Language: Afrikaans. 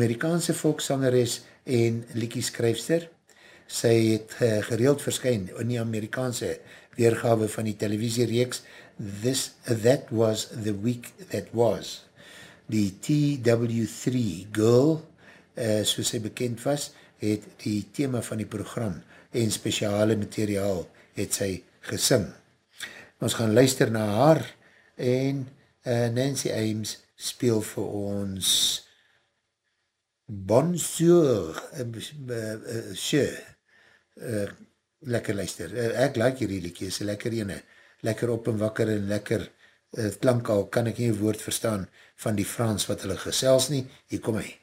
Amerikaanse volkssangeres en liedjeskryfster. Sy het gereeld verskyn in die Amerikaanse weergawe van die televisiereeks That Was the Week That Was. Die TW3 Girl, soos sy bekend was, het die thema van die program en speciale materiaal het sy gesing. Ons gaan luister na haar en Nancy Ames speel vir ons Bonjour, lekker luister. Ek like hierdie liedjie, is lekker ene. Lekker op en wakker en lekker klank al, kan ek nie een woord verstaan van die Frans wat hulle gesels nie. Hier kom hy.